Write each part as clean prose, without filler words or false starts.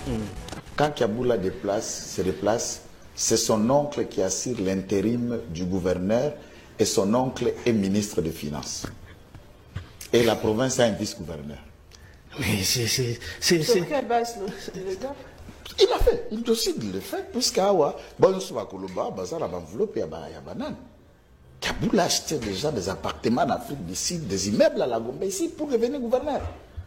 Quand Kaboula se déplace, c'est son oncle qui assure l'intérim du gouverneur et son oncle est ministre des Finances. Et la province a un vice-gouverneur. Mais c'est... Sur quelle base le gars? Il a fait, il décide de le faire, puisqu'Awa, bon, sur la Koloba, Bazar, la enveloppe, il y a banane. Kaboula achetait déjà des appartements en Afrique du Sud, des immeubles à la Gombe ici pour devenir gouverneur.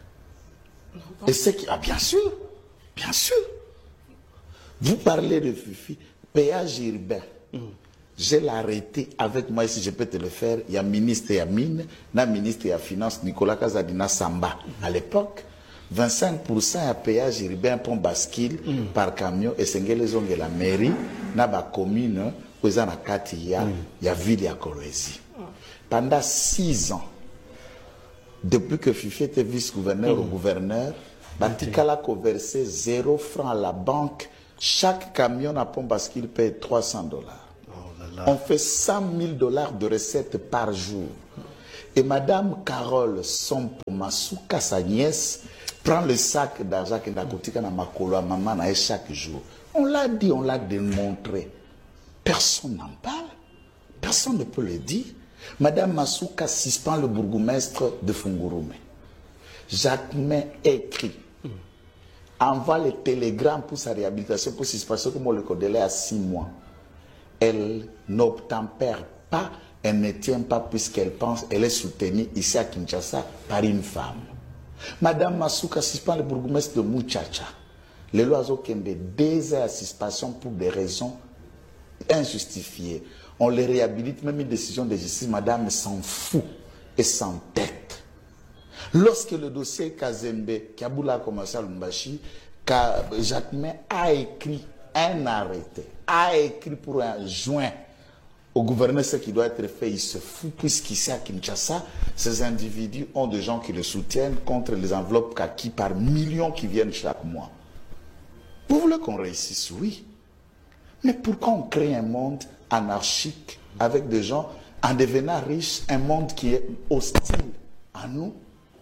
Et c'est qui. Ah, bien sûr, bien sûr. Vous parlez de Fifi, péage urbain. Je l'ai arrêté avec moi, si je peux te le faire. Il y a ministre et Mine, il ministre et Finance, Nicolas Kazadina Samba. À l'époque, 25% à péage urbain pour bascule par camion et c'est la mairie, na ba commune, où il y a ville à Kolwezi. Pendant 6 ans, depuis que Fifi était vice-gouverneur au gouverneur, Batikala a versé 0 francs à la banque. Chaque camion à pont bascule paye $300. On fait $100 000 de recettes par jour. Et Madame Carole Sompo-Masuka, sa nièce, prend le sac d'argent que Nakotika na makolo à maman chaque jour. On l'a dit, on l'a démontré. Personne n'en parle. Personne ne peut le dire. Madame Masuka suspend le bourgmestre de Fungurume. Jacquemin écrit. Envoie les télégrammes pour sa réhabilitation, pour suspension, comme on le connaît à 6 mois. Elle n'obtempère pas, elle ne tient pas puisqu'elle pense, elle est soutenue ici à Kinshasa par une femme. Madame Masuka suspend le bourgmestre de Mouchacha. Les lois ont 2 ans à suspension pour des raisons injustifiées. On les réhabilite, même une décision de justice, madame s'en fout et s'entête. Lorsque le dossier Kazembe, Kaboula a commencé à Lumbashi, Jacquemin a écrit un arrêté, a écrit pour un joint au gouverneur ce qui doit être fait, il se fout, puisqu'ici à Kinshasa, ces individus ont des gens qui le soutiennent contre les enveloppes kaki par millions qui viennent chaque mois. Vous voulez qu'on réussisse? Oui. Mais pourquoi on crée un monde anarchique avec des gens en devenant riches, un monde qui est hostile à nous?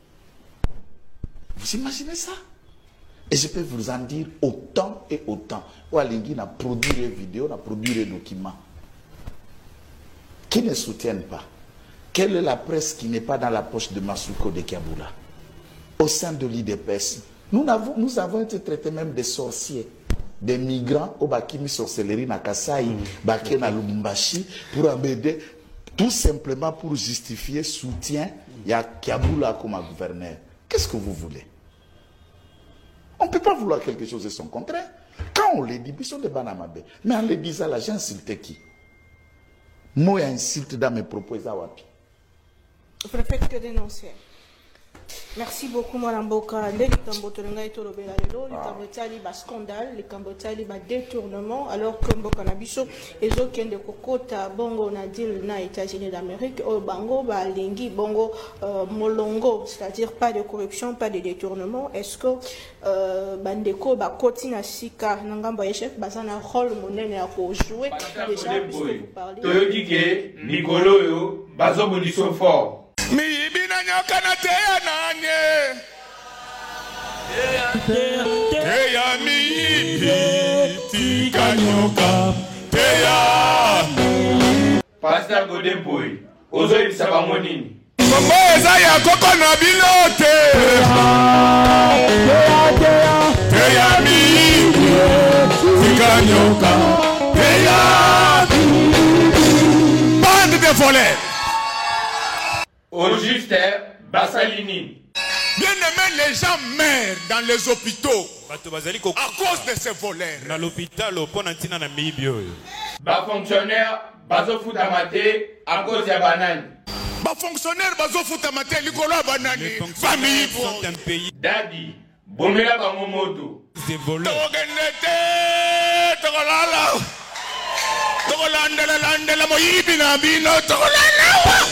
Vous imaginez ça? Et je peux vous en dire autant et autant. Oualingi a produit des vidéos, a produit des documents qui ne soutiennent pas. Quelle est la presse qui n'est pas dans la poche de Masuko de Kaboula? Au sein de l'IDPS, nous avons été traités même des sorciers, des migrants au Bakimi sorcellerie na Kasai, Baké na Lubumbashi, pour amener, tout simplement pour justifier soutien, il y a Kaboula comme gouverneur. Qu'est-ce que vous voulez? On ne peut pas vouloir quelque chose de son contraire. Quand on le dit, ils sont des banamabe. Mais en le disant, là, j'ai insulté qui? Moi, insulte dans mes propos, Zawapi. Vous ne faites que dénoncer. Merci beaucoup, Mme Boka. Les Cambotolanga et Tolobela, les Cambotali, scandale, les Cambotali, détournement, alors que Mboka Nabiso, et aucun de Kokota, Bongo, Nadil, na États-Unis d'Amérique, au Bango, Lingi, Bongo, Molongo, c'est-à-dire pas de corruption, pas de détournement. Est-ce que Bandeko, Kotina Sika, Nangamba Chef, Bazana, rôle monnaie à jouer déjà, puisque vous parlez. Toyodike, Nicolo, Bazo Boniso fort. Mibina nyokana teya nanye teya miibi tika nyoka teya Pasteur Godempoy, ozo ibisaba monini Mambo eza ya koko na bilote teya miibi tika nyoka teya bande de volets. Au juste, Bassalini. Bien aimé, les gens meurent dans les hôpitaux à cause de ces voleurs. Dans l'hôpital, Bas fonctionnaire, bazo foutamate à cause de banane. Bas fonctionnaire, bazo foutamate likolo banane. Famille sont un pays. Daddy, bomela bangomoto. Ces voleurs. Togolandela moyibina bino togolala.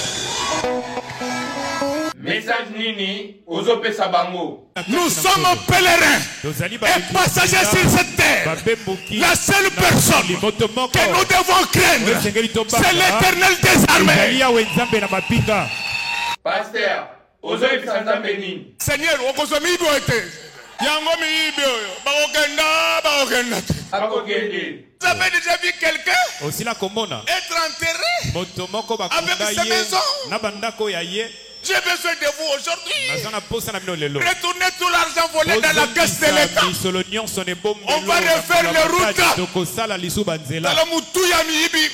Message Nini, Ozope Sabango. Nous sommes pèlerins et passagers sur cette terre. La seule personne que nous devons craindre, c'est l'Éternel des armées. Pasteur, Ozope Sanzambeni. Seigneur, Okozomi Boete. bango miibi oyo bakokenda. Vous avez déjà vu quelqu'un aussi la komona être enterré avec sa maison? J'ai besoin de vous aujourd'hui. Retournez tout l'argent volé dans la caisse de l'État. On va refaire les routes. Dans le Moutouya Miibi.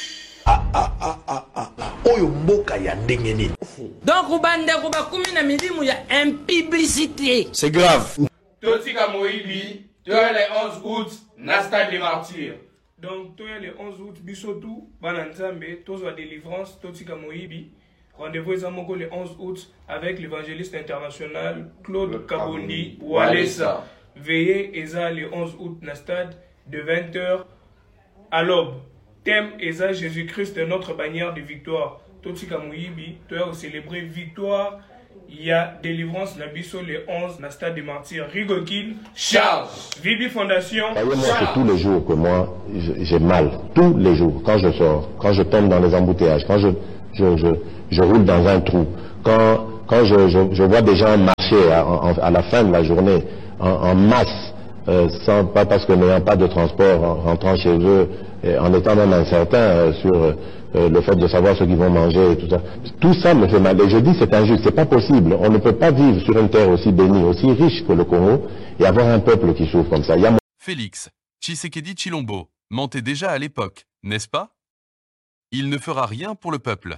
Donc, impiblicité. C'est grave. Totika Moïbi, tu as les 11 août, Nasta des martyrs. Donc, tu as les 11 août, Bissotou, Bananzambe, Tozo délivrance, Totika Moïbi. Rendez-vous le 11 août avec l'évangéliste international Claude Kabondi Walesa. Veillez Eza le 11 août na stade de 20h à l'aube. Thème Eza Jésus-Christ est notre bannière de victoire. Totika Moïbi, tu as célébré victoire. Il y a délivrance Nabiso le 11 na stade des martyrs. Rigokin, Charles. Vibi Fondation. C'est tous les jours que moi j'ai mal. Tous les jours. Quand je sors, quand je tombe dans les embouteillages, quand je roule dans un trou. Quand je vois des gens marcher à la fin de la journée en masse, pas parce que n'ayant pas de transport, en rentrant chez eux, en étant même incertain sur le fait de savoir ce qu'ils vont manger et tout ça. Tout ça me fait mal. Et je dis c'est injuste, c'est pas possible. On ne peut pas vivre sur une terre aussi bénie, aussi riche que le Congo et avoir un peuple qui souffre comme ça. Félix Tshisekedi Tshilombo mentait déjà à l'époque, n'est-ce pas? Il ne fera rien pour le peuple.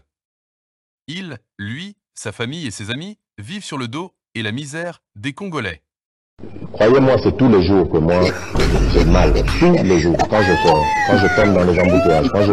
Il, lui, sa famille et ses amis vivent sur le dos et la misère des Congolais. Croyez-moi, c'est tous les jours que moi j'ai mal. Tous les jours, quand je sors, quand je tombe dans les embouteillages, quand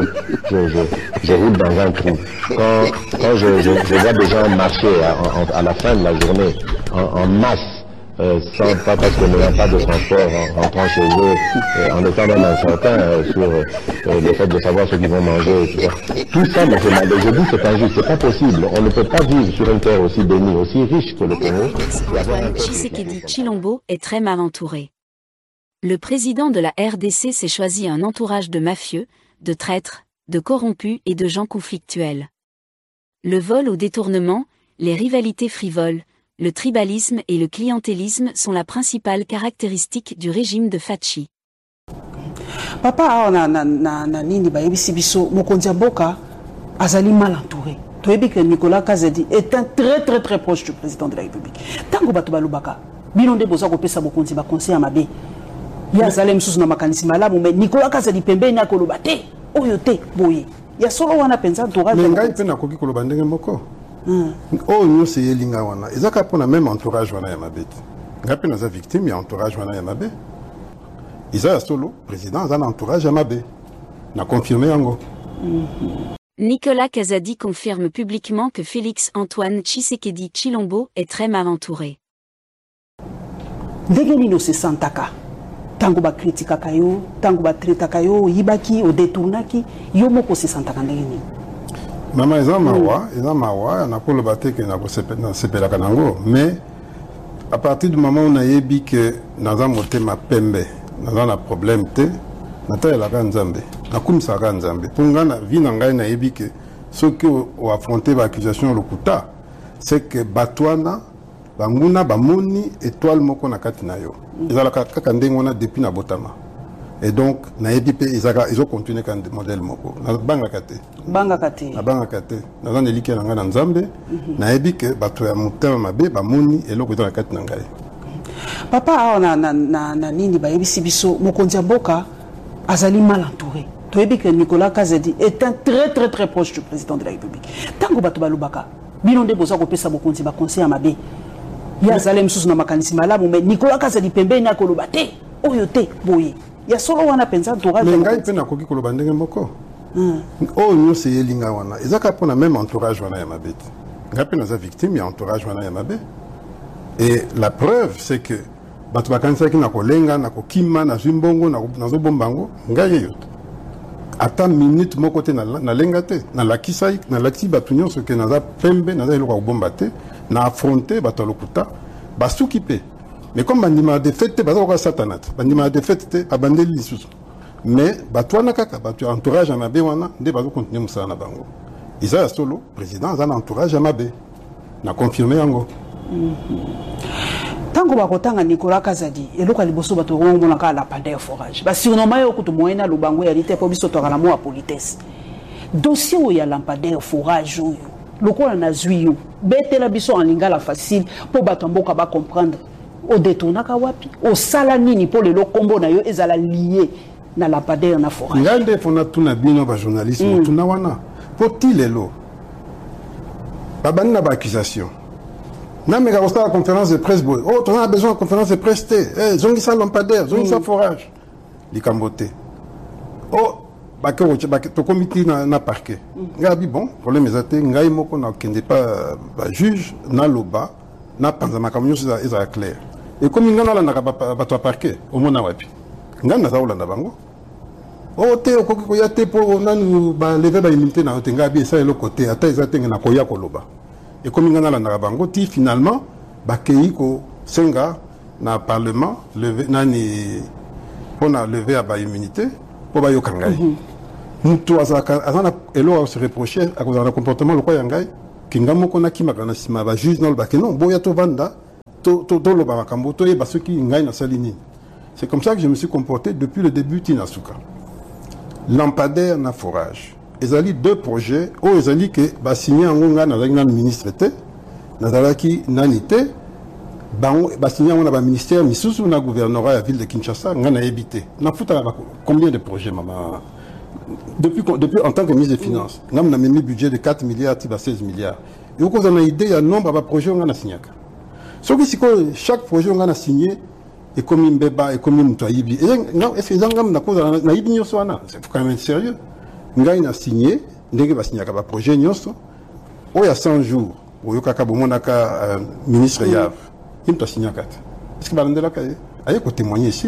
je roule dans un trou, quand je vois des gens marcher à la fin de la journée en masse, pas parce que n'ayant pas de transport, en rentrant chez eux, en étant même incertain sur le fait de savoir ce qu'ils vont manger et tout ça. Tout ça me fait mal. Et je dis c'est injuste, c'est pas possible. On ne peut pas vivre sur une terre aussi bénie, aussi riche que le Congo. Antoine Tshisekedi Tshilombo est très mal entouré. Le président de la RDC s'est choisi un entourage de mafieux, de traîtres, de corrompus et de gens conflictuels. Le vol au détournement, les rivalités frivoles, le tribalisme et le clientélisme sont la principale caractéristique du régime de Fachi. Papa na nini ba yebisi biso mokonzi mboka azali mal entouré. Toyebi que Nicolas Kazadi est un très proche du président de la République. Tango bato balobaka bino nde boza kopesa mokonzi ba conseil mabe. Ya zalem susu na makanisi malamu mais Nicolas Kazadi pembeni akoloba te oyo te boye. Ya solo wana penza entourage. Mais ngai pe na koki koloba ndenge moko. Oh nous c'est Elinga wana. Ezaka pona même entourage wana ya mabeti. Ngapi naza victime ya entourage wana ya mabe. Isa solo président a un entourage ya mabe. Na confirmé yango. Nicolas Kazadi confirme publiquement que Félix Antoine Tshisekedi Tshilombo est très mal entouré. Ndenge no se santaka. Tango ba kritika kayo, tango ba treta kayo, yibaki o détournaki, yo moko se santaka ndenge ni. Mama eza mawa na ko lobate ke na ko sepela kanango mais à partir du moment où on a yebi que naza motema pembe naza na problème te nata la kanzambe na kumisa kanzambe punga na vie na ngai na yebi que ce que o affronter ba accusation lokuta c'est que batwana banguna bamoni étoile moko na kati na yo ezala kaka ndenge wana depuis na botama. Et donc, na EDP, ils ont continué quand des modèles moko. Na banga kate. Banga kate. Na banga kate. Na zan eliki na nga na Nzambe. Na EDP, bato ya mutema mabe, ba moni, eloko na kate na ngai. Papa, na nini ba yebisi biso, mokonzi mboka, azali mal entouré. Toyebi que Nicolas Kazadi est un très proche du président de la République. Tango bato balobaka, bino nde boza kopesa mokonzi ba conseil mabe. Ya zalem susu na makanisi malamu, mais Nicolas Kazadi pembeni akoloba te, oyo te, boye. Ya solo wana penza entourage. Mais ngai pe na koki koloba ndenge moko. Oh nous c'est Elinga wana. Ezaka pona même entourage wana ya mabeti. Ngai pe naza victime ya entourage wana ya mabe. Et la preuve c'est que bato bakanisa ki na kolenga na kokima na zimbongo na zo bombango ngai yoto. Ata minute moko te na lenga te na lakisai na lakisi bato nyonso ke naza pembe naza eloko bomba te na affronter bato lokuta basuki pe. Mais comme bandima de fête, baza satanat. Bandima de fête, abandeli lisusu. Mais batwana kaka, batu entourage à mabe wana, nde bazo continuer musala na bango. Isa solo président a un entourage à mabe. Na confirmé yango. tango bakotanga Nicolas Kazadi eloka liboso bato ngomona ka lampadaire forage ba surnommé yo kutu moyena lubango ya lite po biso to kala mo a politesse dossier où ya lampadaire forage yo lokola na zuyo betela biso en lingala facile po bato mboka ba comprendre o détournaka wapi o sala nini po le kombo na yo ezala lié na lampadaire na forage ngande fona tuna bino ba journalisme tuna wana poti lelo babani na ba accusation na mega la conférence de presse boy oh on a besoin de conférence de presse eh zongisa lampadaire zongisa forage likambote oh bakero to comité na parquet ngabi bon problème ezate ngai moko na kende pas ba juge na loba na panzama kamyo ça clair et comme ngana la na ba to parquet au mona wapi ngana za ulanda bango oh te okoki ko yate po nanu ba lever ba immunité na ngabi ça et le côté ata ezate na koya ko loba et comme ngana la na bango ti finalement ba kei ko senga na parlement lever nani pona lever ba immunité pour ba yokangai mutu azana elo se reprocher à cause d'un comportement le quoi yangai kingamo kona kimaka na sima ba juge non ba que non boya to vanda to lo ba makambo to e ba ceux qui ngai na salini. C'est comme ça que je me suis comporté depuis le début Tinasuka. Lampadaire na forage. Ezali deux projets o ezali que ba signé ngonga na le ministre té na dalaki nanité ba signé on a ba ministère misusu na gouvernorat à ville de Kinshasa ngana évité. Na futa combien de projets maman depuis en tant que ministre des Finances, nous avons mis un budget de 4 milliards à 16 milliards. Et vous avez une idée, il y a un nombre de projets qu'on a signé. Chaque projet qu'on a signé est comme un bébé, est comme un toibi. Est-ce que vous avez une idée? C'est quand même sérieux. Nous avons signé, nous avons signé un projet. Il y a 100 jours, il y a un ministre Yav. Il a signé 4. Est-ce que vous avez dit ça? Il y a témoigner ici.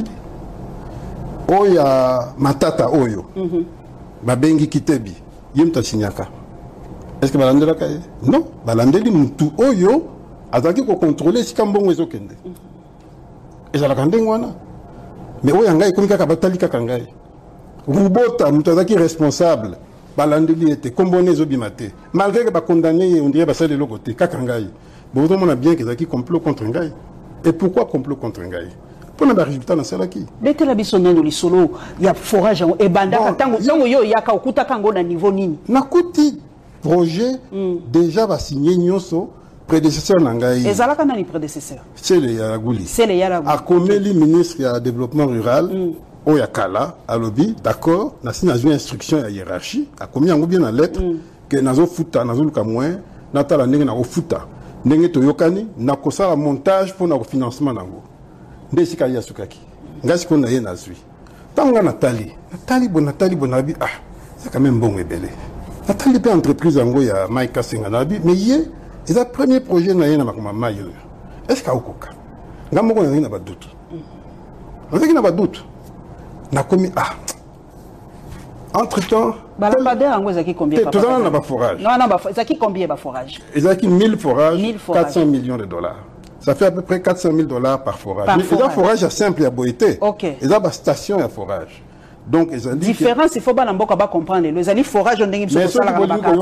Il y a Matata Oyo. Babengi Kitebi, yemta signaka. Est-ce que balandela kaye? Non, balandeli mutu oyo azaki ko contrôler si kambongo ezokende. Ezala kandengo wana. Mais oyo ngai komika ka batali ka ngai. Rubota mutu azaki responsable. Balandeli était combonné zobimate. Malgré que ba condamné on dirait ba sale le côté ka ngai. Bon on a bien que ezaki complot contre ngai. Et pourquoi complot contre ngai? Pour les résultats dans celle qui. Bête la bisonne li solo ya forage et banda tango yo yaka okuta kango na niveau nini. Na kuti projet déjà va signer nyoso prédécesseur nangai. Ezalaka nani prédécesseur? C'est le Yaraguli. C'est le Yaraguli. A komeli ministre ya développement rural o yakala a lobby d'accord na signé une instruction ya hiérarchie a komi yango bien na lettre que nazo futa nazo luka moins natala ndenge na ko futa ndenge to yokani na kosala montage pour na financement nango. Ndesi kali asukaki ngasi ko na ye nazwi tanga Nathalie bonabi ah c'est quand même bon ebele Nathalie pe entreprise ngo ya Mike Senga nabi mais ye c'est le premier projet na ye na makoma mayo est-ce ka okoka ngamoko na ba doute avec na ba doute na komi ah entre-temps balambadeur ngo ezaki combien papa tout na ba forage non ezaki combien ba forage ezaki 1000 forages 400 millions de dollars. Ça fait à peu près 400 000 $ par forage. Mais il y a un forage simple à Boïté. Il y a une station à forage. Donc, ils ont dit. Différence, il faut pas comprendre. Les alliés forage ont dit que c'est ça.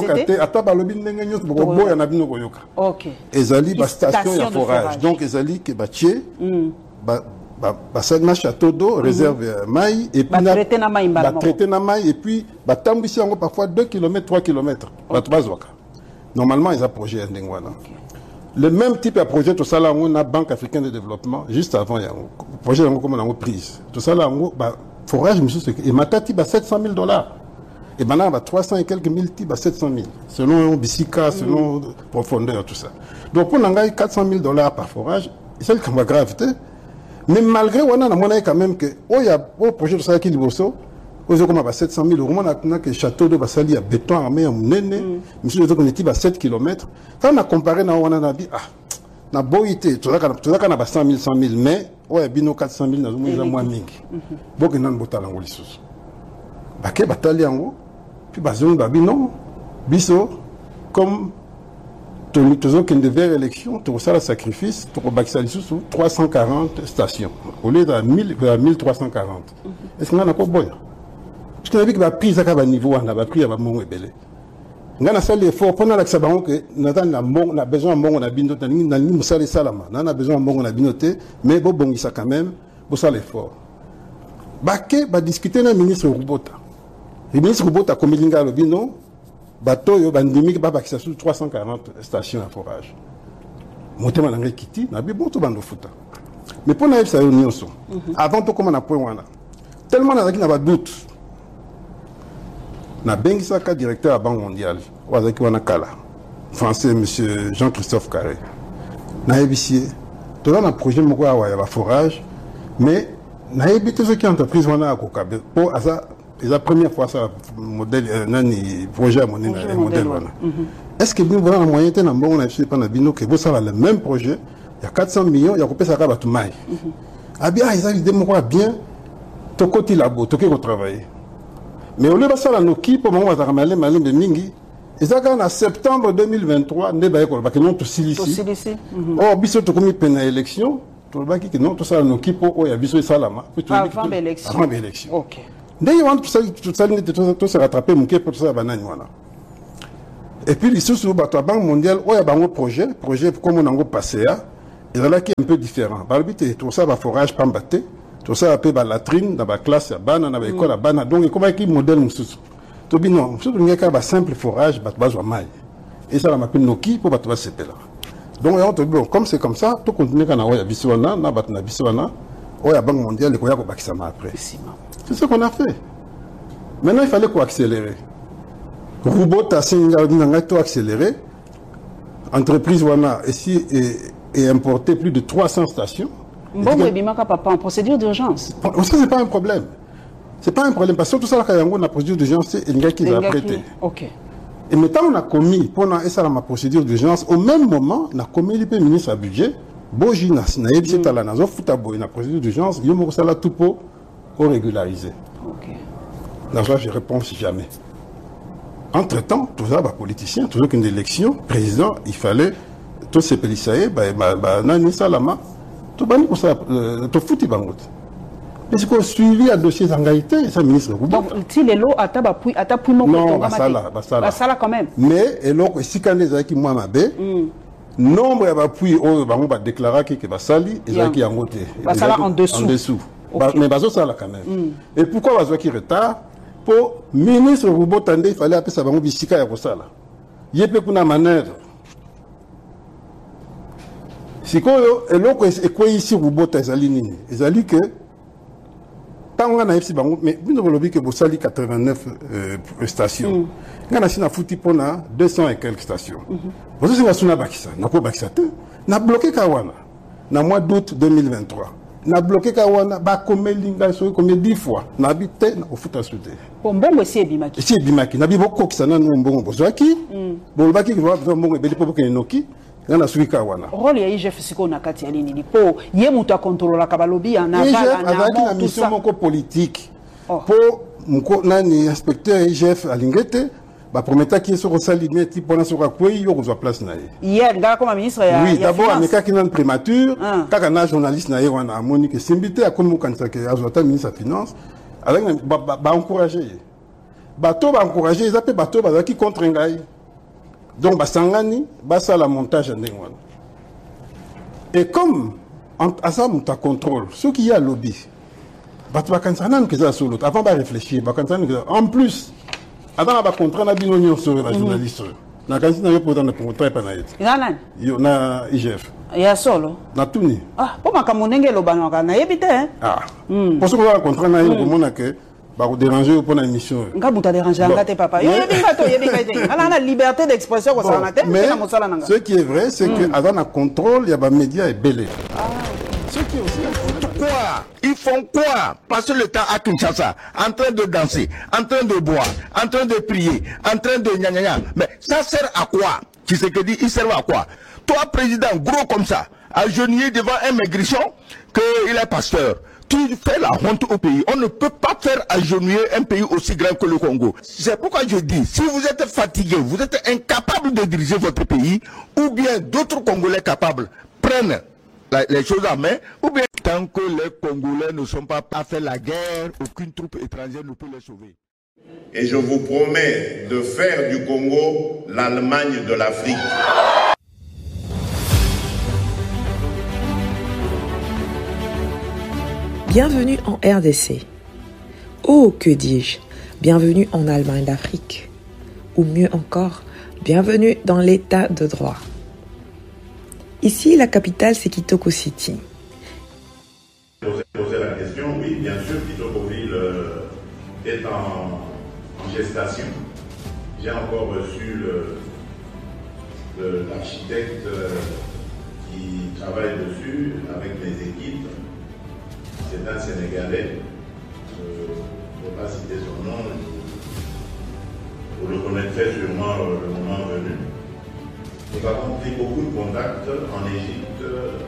Ok. Ils ont dit une station à forage. Donc, ils ont dit que Batié, Basadma château d'eau, réserve maï, et puis traité na maï, et puis Tambissi parfois 2 km, 3 km. Normalement, ils ont projet à Ndengwana. Le même type de projet, tout ça là, on a Banque africaine de développement, juste avant, il y a un projet comme on a prise. Tout ça là, forage, et Matati, 700 000 $. Et maintenant, 300 et quelques mille types, 700 000. Selon Bissika, selon profondeur, tout ça. Donc, on a 400 000 $ par forage, et c'est le gravité. Mais malgré, on a quand même que, il y a un projet de ça qui est liboso, on a 700 000 €, on a que château de Bassali à béton armé, monsieur on était à 7 km. Quand on a comparé, on a dit, ah, na boité, tout ça, on a 100 000, 100 000, mais, ouais, bino 400 000, on a moins mingi. Beaucoup de botal en Golissus. Baké batali en haut, puis bazon babino, biso, comme tout qui devait élection, tout ça, le sacrifice, pour Baksali sous 340 stations, au lieu de 1340. Est-ce qu'on a encore bon? Parce qu'on a vu que la prise à niveau, on a pris à mon ébélé. ngana sali effort pendant la sabango que na besoin mbongo na bino na ni musali salama na besoin mbongo na binote mais bo bongisa quand même bo sala effort bake ba discuter na ministre Rubota le ministre Rubota komilinga lo bino bato yo bandimi ba bakisa sur 340 stations à forage motema na ngekiti na bi bon to bando futa mais pour na yebisa yo nyonso avant to koma na point wana tellement na ba doute na bengisaka directeur à Banque mondiale wazaki wana kala français monsieur Jean-Christophe Carré na yebisi to na projet moko ya ba forage mais na yebite ce qui entreprise wana ko kabe pour asa la première fois ça modèle nani projet mon modèle wana est-ce que vous avez un moyen de bon na pas na bino que vous ça le même projet il y a 400 millions il y a coupé ça ka batu mai ah bien ils ont l'idée moi bien to côté labo to ko travailler mais au lieu de ça la noki pour moi ça ramalé malin de mingi et ça quand en septembre 2023 ne ba ko ba que non to silisi oh biso to komi pena élection to ba ki non to ça la noki pour o ya biso salama avant l'élection OK dès on tout ça se rattraper mon pour ça banane voilà et puis les sous bato Banque mondiale o ya bango projet comme on a passé à il là qui est un peu différent balbité tout ça va forage pambaté tout ça appelé ba latrine dans ba classe ya bana na ba école ya bana donc comment qui modèle mususu to bi non mususu ngeka ba simple forage bato bazwa mai et ça la m'appelle noki pour bato ba sepela donc on te bon comme c'est comme ça tout continuer kana o ya biswana na bato na biswana o ya Banque mondiale ko ya ko bakisa ma après c'est ce qu'on a fait. Maintenant, il fallait accélérer. Rubota a accéléré. Entreprise Wana ici et importé plus de 300 stations. Bon, mais papa, en procédure d'urgence. Ça, c'est pas un problème. C'est pas un problème parce que tout ça, là, quand on a procédure d'urgence, c'est une gars qui a prêté. Ok. Et maintenant, on a commis, pendant ma procédure d'urgence, au même moment, on a commis le ministre à budget. Boji, na yebisi tala na zo futa boy na procédure d'urgence, yomo sala tout pour régulariser. Ok. Dans ça, je réponds jamais. Entre-temps, tout ça, politicien, toujours qu'une élection, président, il fallait tous ces pélissaïs, nani salama, tout bani pour ça, tout fouti bangot. Mais c'est qu'on suivi à dossier d'engagité, ça ministre. Donc, si les lots à tapui mon non, basala quand même. Mais, et donc, si quand les aïki moi m'abé, nombre d'appui au bango va déclarer que basali, et aïki en côté. Basala en dessous. Okay. Mais bazo ça là quand même. Et pourquoi bazo qui retard? Pour ministre Rubotande, il fallait appeler ça bango bisika ya kosala. Yepe kuna manœuvre. Sikoyo eloko ekwe ici Rubota ezali nini? Ezali que tant on a ici bango mais bino bolobi que bosali 89 stations. Ngana sina futi pona 200 et quelques stations. Bozo singa suna bakisa, na ko bakisa te. Na bloqué Kawana na mois d'août 2023. Na bloqué Kawana ba komelinga so comme 10 fois. Na habité na ofuta soute. Mbongo esi bimaki. Esi bimaki na bibo kokisana no mbongo bozwaki. Bolobaki ko ba mbongo beli popo kenoki. Ngana suki Kawana. Rôle ya IGF siko na kati ya nini po ye muta contrôler ka balobi en aval na mission moko politique. Pour mko nani inspecteur IGF alingete ba prometa ki so rosali neti pona so kwei yo kozwa place na ye. Hier ngala comme ministre ya oui, d'abord ameka ki nan prémature, kaka na journaliste na ye wana amoni que simbité a comme kanisa ke azota ministre ya finance avec ba encourager. Bato ba encourager, ils appellent bato ba ki contre ngai. Donc ba sangani ba ça la montage ndenge wana. Et comme à ça muta contrôle, ceux qui y a lobby. Bato ba kanisa nan ke za solo avant ba réfléchir, ba kanisa en plus avant la contrat na bino nyonso la journaliste na kanisi na yo pour dans pour très panaït nana yo na IGF ya solo na tuni po makamunenge lobano kana yebite pour ce qu'on a contrat na yo komona que ba ko déranger pour na émission nga buta déranger ngate papa yo yebinga te ala na liberté d'expression ko ça na te na mosala nanga ce qui est vrai c'est que avant la contrôle il y a ba médias et belé ce qui est aussi quoi? Ils font quoi? Passer le temps à Kinshasa, en train de danser, en train de boire, en train de prier, en train de gna gna gna. Mais ça sert à quoi? Tu sais que dit, il sert à quoi? Toi, président, gros comme ça, agenouillé devant un maigrichon, qu'il est pasteur. Tu fais la honte au pays. On ne peut pas faire agenouiller un pays aussi grand que le Congo. C'est pourquoi je dis, si vous êtes fatigué, vous êtes incapable de diriger votre pays, ou bien d'autres Congolais capables prennent les choses en main, ou bien tant que les Congolais ne sont pas à faire la guerre, aucune troupe étrangère ne peut les sauver. Et je vous promets de faire du Congo l'Allemagne de l'Afrique. Bienvenue en RDC. Oh, que dis-je, bienvenue en Allemagne d'Afrique. Ou mieux encore, bienvenue dans l'état de droit. Ici, la capitale, c'est Kitoko City. Poser la question, oui, bien sûr, Kitokoville est en gestation. J'ai encore reçu l'architecte qui travaille dessus avec mes équipes. C'est un Sénégalais. Je ne vais pas citer son nom. Vous le connaîtrez sûrement le moment venu. Nous avons pris beaucoup de contacts en Égypte,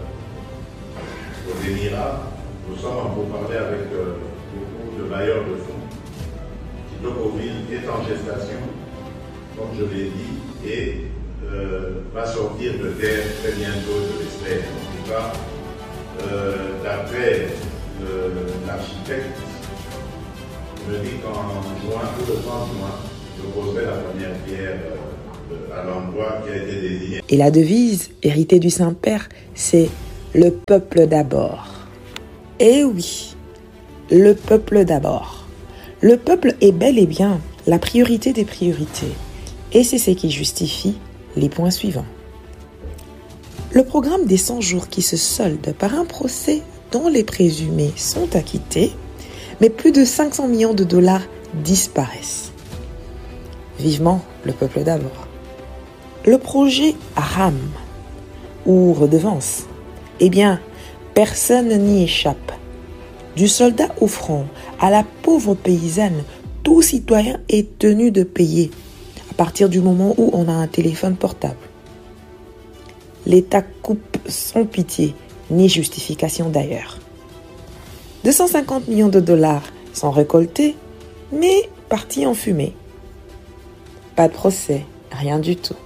aux Émirats. Nous sommes en pourparlers avec beaucoup de bailleurs de fonds. Kitokoville est en gestation, comme je l'ai dit, et va sortir de terre très bientôt, je l'espère. En tout cas, d'après l'architecte, me dit qu'en juin, tout le 30 juin, je poserai la première pierre à l'endroit qui a été désigné. Et la devise, héritée du Saint-Père, c'est « Le peuple d'abord ». Eh oui, le peuple d'abord. Le peuple est bel et bien la priorité des priorités. Et c'est ce qui justifie les points suivants. Le programme des 100 jours qui se solde par un procès dont les présumés sont acquittés, mais plus de 500 millions de dollars disparaissent. Vivement le peuple d'abord. Le projet RAM, ou redevance, eh bien, personne n'y échappe. Du soldat au front à la pauvre paysanne, tout citoyen est tenu de payer à partir du moment où on a un téléphone portable. L'État coupe sans pitié, ni justification d'ailleurs. 250 millions de dollars sont récoltés, mais partis en fumée. Pas de procès, rien du tout.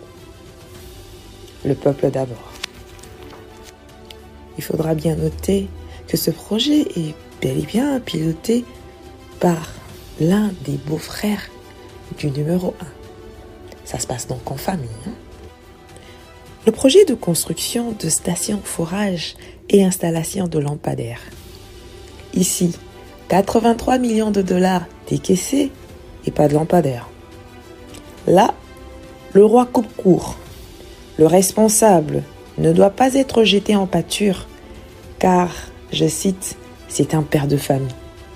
Le peuple d'abord. Il faudra bien noter que ce projet est bel et bien piloté par l'un des beaux-frères du numéro 1. Ça se passe donc en famille. Le projet de construction de stations forage et installation de lampadaires. Ici, 83 millions de dollars décaissés et pas de lampadaires. Là, le roi coupe court. Le responsable ne doit pas être jeté en pâture car, je cite, c'est un père de famille.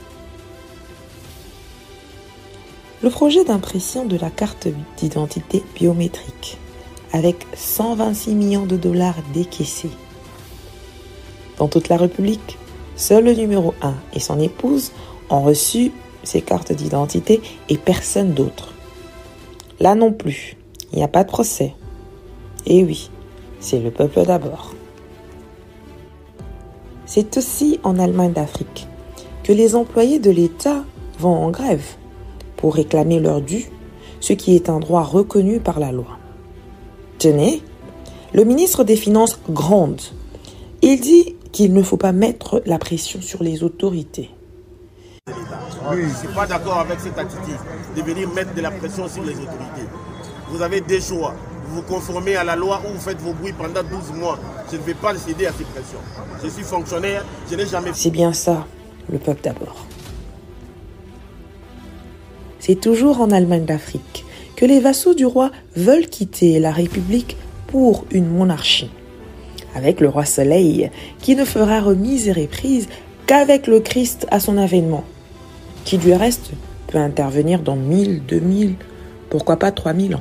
Le projet d'impression de la carte d'identité biométrique avec 126 millions de dollars décaissés. Dans toute la République, seul le numéro 1 et son épouse ont reçu ces cartes d'identité et personne d'autre. Là non plus, il n'y a pas de procès. Et oui, c'est le peuple d'abord. C'est aussi en Allemagne d'Afrique que les employés de l'État vont en grève pour réclamer leur dû, ce qui est un droit reconnu par la loi. Tenez, le ministre des Finances gronde. Il dit qu'il ne faut pas mettre la pression sur les autorités. Oui, je ne suis pas d'accord avec cette attitude de venir mettre de la pression sur les autorités. Vous avez des choix. Vous vous conformez à la loi ou vous faites vos bruits pendant 12 mois. Je ne vais pas céder à ces pressions. Je suis fonctionnaire, je n'ai jamais... C'est bien ça, le peuple d'abord. C'est toujours en Allemagne d'Afrique que les vassaux du roi veulent quitter la République pour une monarchie. Avec le roi Soleil, qui ne fera remise et reprise qu'avec le Christ à son avènement, qui du reste peut intervenir dans 1000, 2000, pourquoi pas 3000 ans.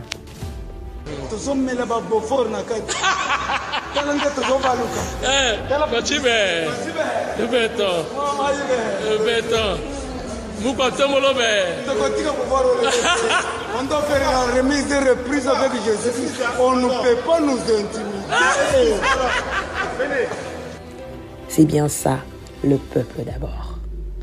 On doit faire la remise et reprise avec Jésus. On ne peut pas nous intimider. C'est bien ça, le peuple d'abord.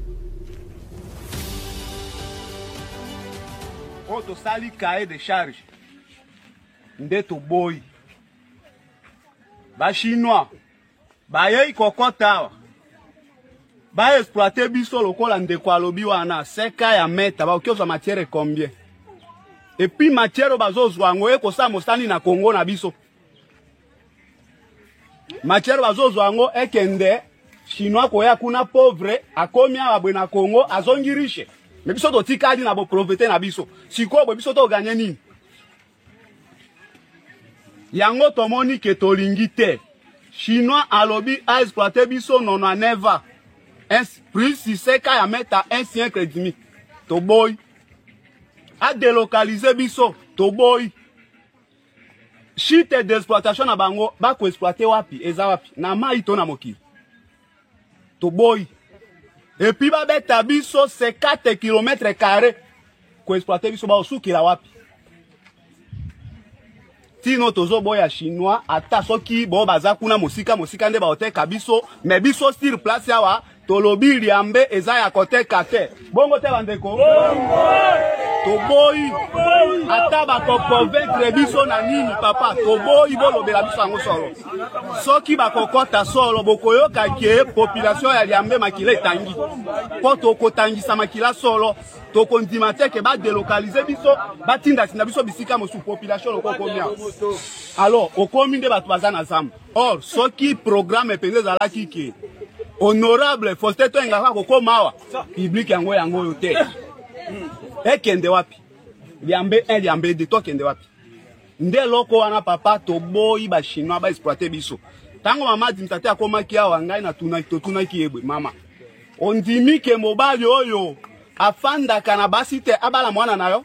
Quand sali cahier de charge, ndeto boy. Ba chinois, ba yei kokota. ba exploiter biso lokola ndeko alobi wana seka ya meta ba okiozwa matière combien et puis matière bazozwa ngo ekosa mosani na Congo na biso matière bazozwa ngo ekende chinois koya kuna pauvre akomi abwe na Congo azongi riche mais biso to tikadi na bo pauvreté na biso siko bo biso to gagner nini yango tomoni ke tolingi te chinois alobi a exploiter biso nona neva plus si seka ya meta un siècle et demi to boy a délocaliser biso to boy chite d'exploitation na bango ba ko exploiter wapi eza wapi na mai to na mokili to boy et puis ba beta biso 4 km² ko exploiter biso ba osukila wapi tino tozo boya chinois ata soki bo baza kuna mosika nde ba oteka biso mais biso sur place yawa tolobi liambe eza ya koteka te bongo te bandeko to boyi ata ba ko convaincre biso na nini papa to boyi bolobela biso ngo solo soki ba kokota solo bokoyoka ke population ya liambe makila etangi po to kotangisa makila solo to kondima te ke ba délocaliser biso batinda sinda biso bisika mosu population lokoko mia alors okomi nde batu baza na zamba or soki programme penze za laki ke honorable Faustin Toengaka kokomawa public yango yote ekende wapi liambe 1 liambe 2 to kende wapi nde loko wana papa to boyi ba chinois ba exploiter biso tango mama dimtate akomaki awa ngai na tunaki ebwe mama ondimi ke mobali oyo afanda kana basite abala mwana nayo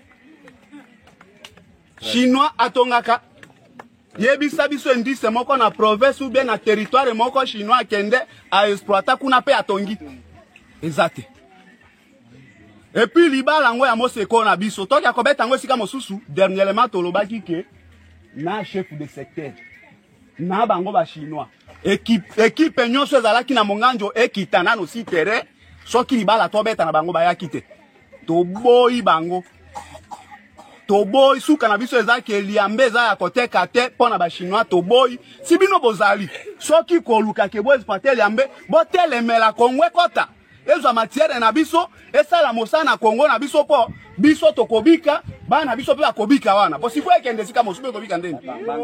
chinois atongaka yebisa biso indice moko na province ou bien na territoire moko chinois kende a exploiter kuna pe atongi exacte et puis libala ngo ya moseko na biso toki akobeta ngo sika mosusu dernièrement tolobaki ke na chef de secteur na bango ba chinois équipe nyonso ezalaki na monganjo ekitana no si terrain soki libala tobeta na bango bayaki te to boyi bango to boy suka na biso ezaki liambe za ya koteka te pona ba chinois to boy sibino bozali soki koluka ke bo exploiter liambe bo telemela Kongo kota ezwa matière na biso esala mosana Kongo na biso po biso tokobika bana biso pe akobika wana po siko ekende sika mosube kobika ndeni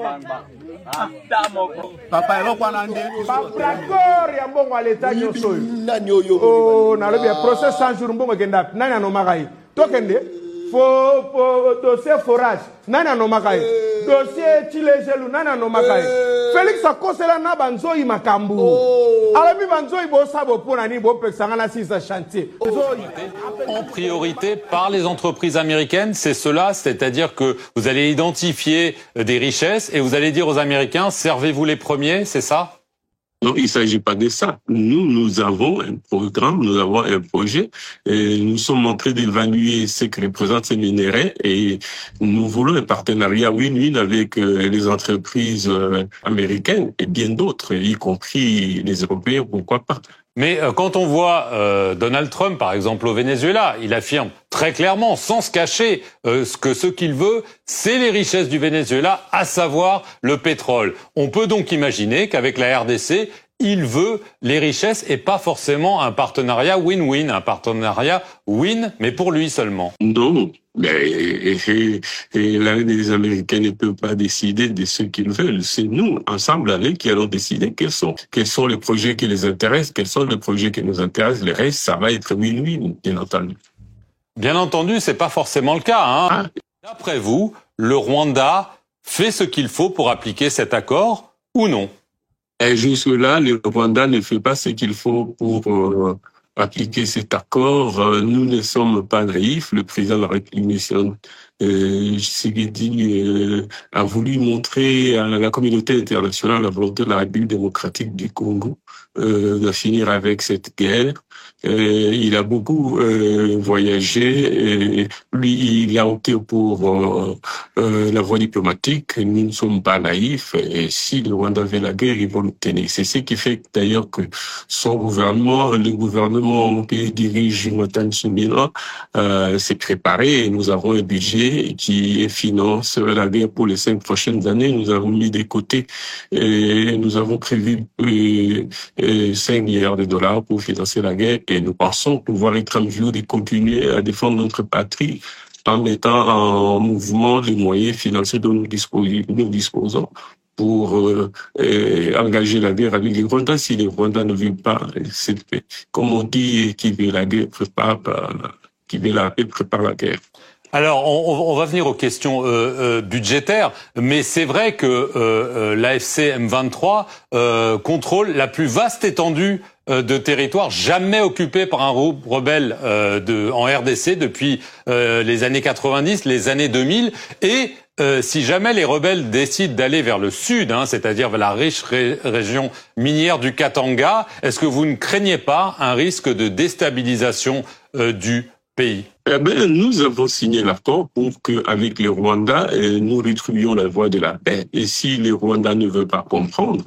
papa eloko na nde d'accord ya mbongo à l'état nyoso nani oyo oh na lobi procès 100 jours mbongo kenda nani anomaka yi tokende dossier forage nani anomaka ye dossier chilejelu nani anomaka ye Félix akosela na banzoi makambu alabi banzoi bosabo pona ni bopesanga na sisa chantier en priorité par les entreprises américaines, c'est cela, c'est-à-dire que vous allez identifier des richesses et vous allez dire aux Américains servez-vous les premiers, c'est ça? Non, il ne s'agit pas de ça. Nous avons un programme, nous avons un projet, et nous sommes en train d'évaluer ce que représentent ces minerais et nous voulons un partenariat win-win avec les entreprises américaines et bien d'autres, y compris les Européens, pourquoi pas. Mais quand on voit Donald Trump, par exemple, au Venezuela, il affirme très clairement, sans se cacher, que ce qu'il veut, c'est les richesses du Venezuela, à savoir le pétrole. On peut donc imaginer qu'avec la RDC, il veut les richesses et pas forcément un partenariat win-win, un partenariat win, mais pour lui seulement. Non. Les Américains ne peuvent pas décider de ce qu'ils veulent. C'est nous, ensemble, qui allons décider quels sont les projets qui les intéressent, quels sont les projets qui nous intéressent. Le reste, ça va être win-win, bien entendu. Bien entendu, c'est pas forcément le cas, hein. D'après vous, le Rwanda fait ce qu'il faut pour appliquer cet accord ou non? Et jusque-là, le Rwanda ne fait pas ce qu'il faut pour appliquer cet accord. Nous ne sommes pas naïfs. Le président de la République, Tshisekedi, a voulu montrer à la communauté internationale la volonté de la République démocratique du Congo de finir avec cette guerre. Il a beaucoup voyagé. Lui, il a opté pour la voie diplomatique. Nous ne sommes pas naïfs. Et si le Rwanda veut la guerre, ils vont l'obtenir. C'est ce qui fait d'ailleurs que son gouvernement, le gouvernement que dirige Jonathan Tsumila, s'est préparé. Nous avons un budget budget qui finance la guerre pour les 5 prochaines années. Nous avons mis de côté et nous avons prévu 5 milliards de dollars pour financer la guerre et nous pensons pouvoir être en mesure de continuer à défendre notre patrie en mettant en mouvement les moyens financiers dont nous disposons pour engager la guerre avec les Rwandais si les Rwandais ne veulent pas cette paix. Comme on dit, qui veut la guerre qui veut la paix prépare la guerre. Alors, on va venir aux questions budgétaires, mais c'est vrai que l'AFC M23 contrôle la plus vaste étendue de territoire jamais occupé par un groupe rebelle en RDC depuis les années 90, les années 2000, et si jamais les rebelles décident d'aller vers le sud, c'est-à-dire vers la riche région minière du Katanga, est-ce que vous ne craignez pas un risque de déstabilisation du pays? Nous avons signé l'accord pour qu'avec les Rwandais, nous retrouvions la voie de la paix. Et si les Rwandais ne veulent pas comprendre,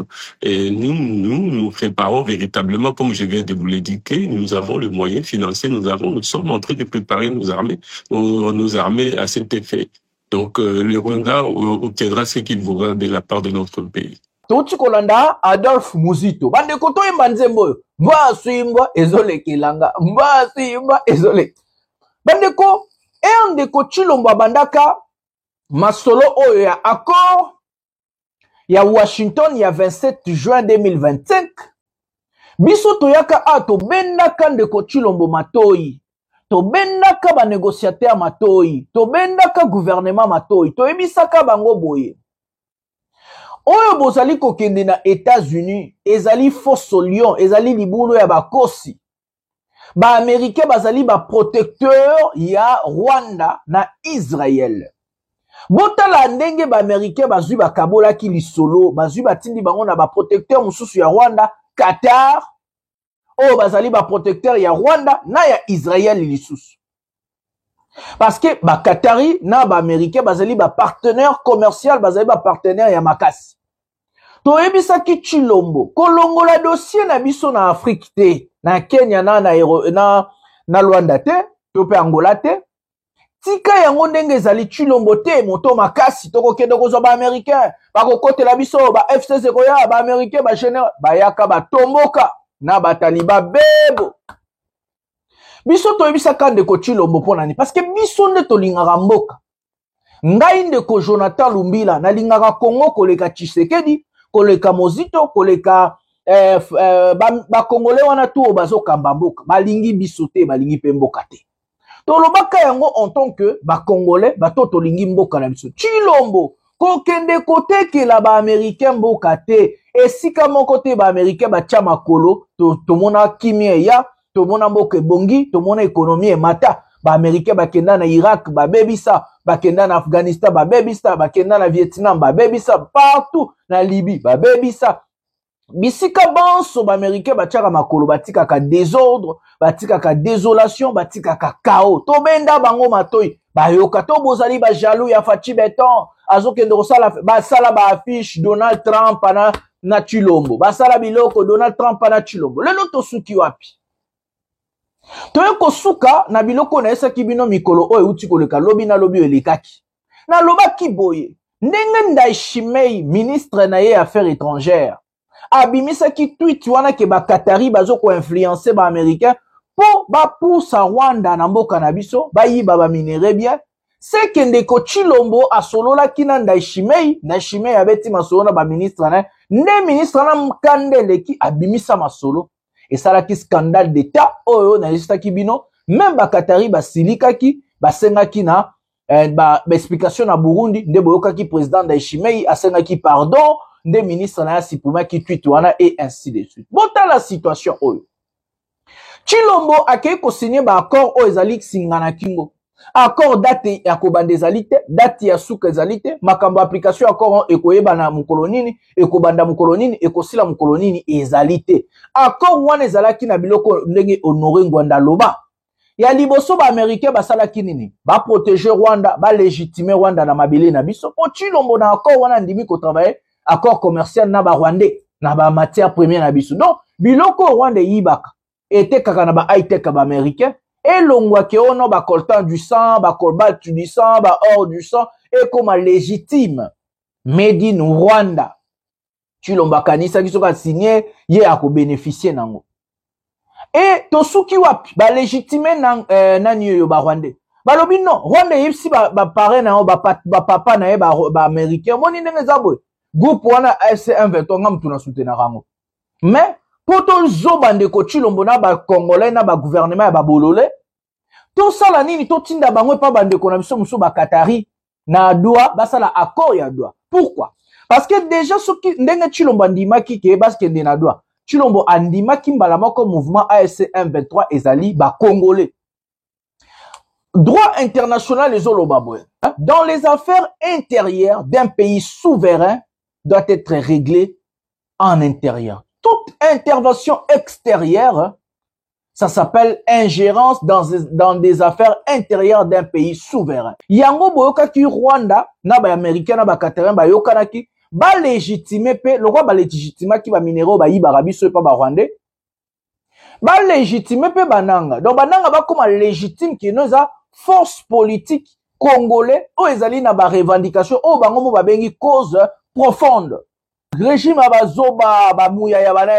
nous préparons véritablement, comme je viens de vous l'indiquer, nous avons le moyen financier, nous sommes en train de préparer nos armées à cet effet. Donc, les Rwandais obtiendra ce qu'ils voudront de la part de notre pays. Toti kolanda Adolphe Muzito. Bande koto imbanzembo. Mba suimba ezolekelanga. Mba suimba ezolek. Bandeko, ndeko Chilombo bandaka masolo oyo ya accord ya Washington ya 27 juin 2025. Biso toyaka ato bendaka ndeko Chilombo matoi. To bendaka ba négociateur matoi. To bendaka gouvernement matoi. To ebisaka bango boye. Oyo bozali kokende na États-Unis, ezali fosso lion, ezali libulu ya bakosi. Ba Américain bazali ba protecteur ya Rwanda na Israël. Botala ndenge ba Américain bazui ba kabola ki lisolo, bazui batindi bango na ba protecteur mususu ya Rwanda, Qatar. Oh bazali ba protecteur ya Rwanda na ya Israël lisusu. Parce que ba Qatari na ba Américain bazali ba partenaire commercial, bazali ba partenaire ya makasi. To ebisaki Chilombo, kolongola dossier na biso na Afrique te, na Kenya na Rwanda te, to pe Angola te. Tika yango ndenge ezali Chilombo te, moto makasi toko kende kozwa ba Américain, ba kokotela biso ba FCC koya ba Américain ba général, ba yaka ba tomboka na ba taliba bebo. Biso to ebisaka ndeko Chilombo pona ni parce que biso nde to lingaka mboka. Ngai ndeko Jonathan Lumbila na lingaka Congo koleka Tshisekedi, koleka Mozito, koleka ba Congolais wana tu bazo kamba mboka, balingi biso te, balingi pe mboka te. To lobaka yango en tant que ba Congolais, ba to lingi mboka na biso. Chilombo kokende kote ke la ba Américain mboka te, esika moko te ba Américain ba tia makolo, to mona kimia ya, to mona mboka bongi, to mona économie mata. Ba Américain ba kenda na Irak, ba bebisa, ba kenda na Afghanistan, ba bebisa, ba kenda na Vietnam, ba bebisa, partout na Libye, ba bebisa. Bisika banso ba Américain ba tiaka makolo, batika ka désordre, batika ka désolation, batika ka chaos. To benda bango matoi, ba yoka to bozali ba jaloux ya Fachi Beton, azo kende kosala ba sala ba affiche Donald Trump na Chilombo. Ba sala biloko Donald Trump na Chilombo. Lelo to suki wapi? Toyo kosuka na biloko na esa kibino mikolo oyo uti koleka lobi na lobi elekaki. Na loba kiboye. Ndenge Ndayishimiye ministre na ye affaires étrangères. Abimisa ki tweet wana ke ba Qatari bazo ko influencer ba américain po ba poussa Rwanda na mboka na biso ba yiba ba minere bien. C'est que ndeko Chilombo asolola kina Ndayishimiye abeti masolo na ba ministre na ne ministre na mkandele ki abimisa masolo. Et ça là qui scandale d'état oyo na lista kibino même ba Qatari ba silikaki ba sengaki na ba explication na Burundi nde boyokaki président Ndayishimiye asengaki pardon nde ministre na sipuma ki tweet wana et ainsi de suite. Bota la situation oyo Chilombo akei ko signer ba accord oyo ezali singana kingo accord date ya kobanda ezali te, date ya suka ezali te, makambo application accord ekoyeba na mukolonini, ekobanda mukolonini, ekosila mukolonini ezali te. Accord wana ezalaki na biloko ndenge Honoré Ngwanda loba. Ya liboso ba Américain basalaki nini? Ba protéger Rwanda, ba légitimer Rwanda na mabele na biso. Po Chilombo na accord wana ndimi ko travailler accord commercial na ba Rwandais, na ba matière première na biso. Donc biloko Rwanda yibaka ete kaka na ba high tech ba Américain et l'ongwa ke ono ba coltan du sang, ba colbat du sang, ba or du sang, et comme légitime, made in Rwanda. Chilomba kanisa qui soka signé, ye a ko bénéficier nango. Et tosuki wapi, ba légitime nan yo ba Rwandais. Ba lobi non, Rwanda yipsi ba pare na ba papa na ba américain, moni ndenge zabwe. Groupe wana AFC 123 ngam tuna soutenir rango. Mais poto zobande ko Chilombo na ba congolais na ba gouvernement ya ba bolole. To sala nini to tinda bango pa bande ko na biso muso ba Katari na Doha ba sala accord ya Doha. Pourquoi? Parce que déjà soki ndenge Chilombo andimaki ke baskende na Doha. Chilombo andimaki mbala moko mouvement AFC 123 ezali ba congolais. Droit international les olobabwe. Dans les affaires intérieures d'un pays souverain doit être réglée en intérieur. Toute intervention extérieure, ça s'appelle ingérence dans des affaires intérieures d'un pays souverain. Yango boyoka ki Rwanda, na ba américain na ba Qatarien ba yokana ki ba légitimer pe le roi ba légitimer ki ba minéraux ba yiba rabiso pa ba Rwandais. Ba légitimer pe bananga. Donc bananga ba comme légitime ki noza force politique congolais o ezali na ba revendication o bango mo ba bengi cause profonde. Régime abazoba ba mouya ya bana.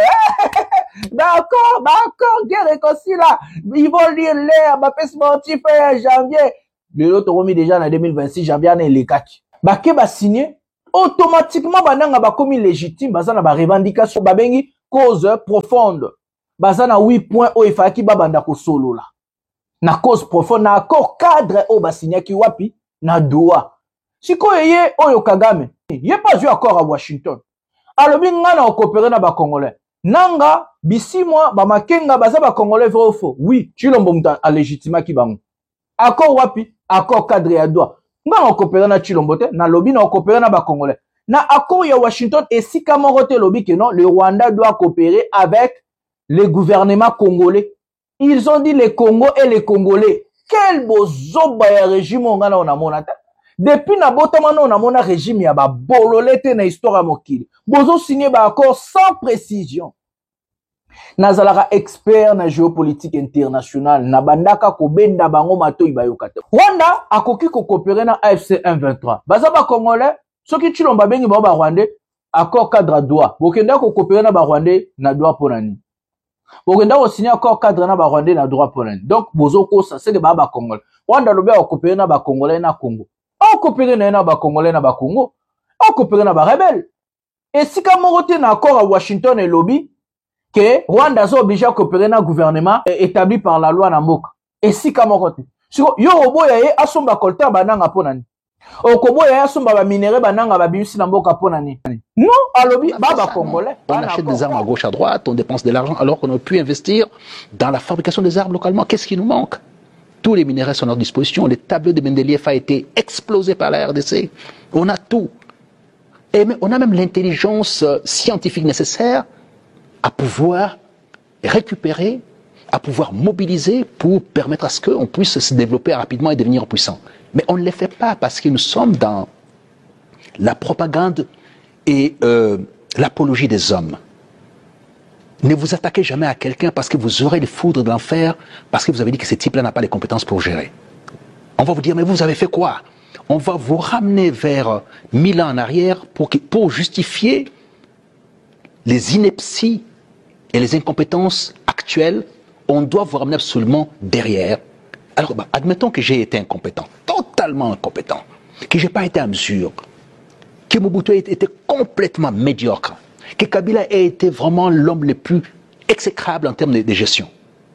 D'accord, guerre réconcile là. Ils vont lire l'air, ba pes sportif janvier. Le lot remis déjà en 2026 janvier na les kaki. Ba ke ba signé automatiquement bananga ba comme légitime bazana ba revendication ba bengi cause profonde. Bazana 8 points o ifaki ba banda ko solo là. Na cause profonde na accord cadre o ba signé ki wapi na Doha. Siko yeye oyo Kagame. Yé pas eu accord à Washington. Alobi ngana coopérer na ba congolais. Nanga bisi moi ba makenga baza ba congolais vrai ou faux. Oui, Chilombo muta a légitima ki bango. Accord wapi? Accord cadre ya Doha. Ngana coopérer na Chilombo te, na lobi na coopérer na ba congolais. Na accord ya Washington et si kamorote lobi que non, le Rwanda doit coopérer avec les gouvernements congolais. Ils ont dit les Congos et les Congolais. Quel beau zoba ya régime ngana on a monata. Depuis na botamano on a mona régime ya ba bololete na histoire mokili. Bozo signé ba accord sans précision. Nazalara expert na géopolitique internationale na bandaka ko benda bango mato ibayokate. Rwanda akoki ko coopérer na AFC 123. Baza ba congolais soki Chilomba bengi ba Rwandais accord cadre Doha. Bokenda ko coopérer na ba Rwandais na Doha ponani. Bokenda ko signer accord cadre na ba Rwandais na Doha ponani. Donc bozo ko ça c'est que ba congolais. Rwanda lobe ko coopérer na ba congolais na Congo. On coopérer na ba congolais na ba Congo. On coopérer na ba rebelle. Et si kamorote na accord à Washington et lobby que Rwanda est obligé à coopérer dans le gouvernement établi par la loi Namboka. Et si kamorote. Yo oboya ye asomba kolta bananga ponani. Okoboya ye asomba ba minéraux bananga ba bimisi Namboka ponani. Non, à lobby baba congolais. On achète des armes à gauche à droite, on dépense de l'argent alors qu'on aurait pu investir dans la fabrication des armes localement. Qu'est-ce qui nous manque? Tous les minéraux sont à notre disposition. Le tableau de Mendeleev a été explosé par la RDC. On a tout. Et on a même l'intelligence scientifique nécessaire à pouvoir récupérer, à pouvoir mobiliser pour permettre à ce qu'on puisse se développer rapidement et devenir puissant. Mais on ne le fait pas parce que nous sommes dans la propagande et l'apologie des hommes. Ne vous attaquez jamais à quelqu'un parce que vous aurez les foudres de l'enfer, parce que vous avez dit que ce type-là n'a pas les compétences pour gérer. On va vous dire, mais vous avez fait quoi? On va vous ramener vers 1000 ans en arrière pour justifier les inepties et les incompétences actuelles. On doit vous ramener absolument derrière. Alors, admettons que j'ai été incompétent, totalement incompétent, que je n'ai pas été à mesure, que Mobutu ait été complètement médiocre, que Kabila ait été vraiment l'homme le plus exécrable en termes de gestion.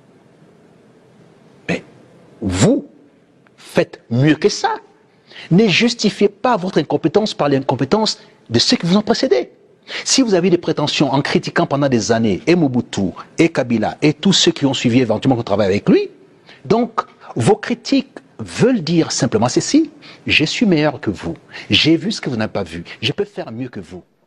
Mais vous faites mieux que ça. Ne justifiez pas votre incompétence par l'incompétence de ceux qui vous ont précédé. Si vous avez des prétentions en critiquant pendant des années et Mobutu, et Kabila, et tous ceux qui ont suivi éventuellement qu'on travaille avec lui, donc vos critiques veulent dire simplement ceci: je suis meilleur que vous, j'ai vu ce que vous n'avez pas vu, je peux faire mieux que vous.